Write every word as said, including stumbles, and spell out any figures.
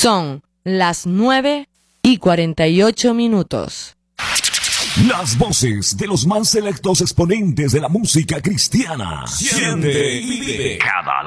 Son las nueve y cuarenta y ocho minutos. Las voces de los más selectos exponentes de la música cristiana. Siente y vive cada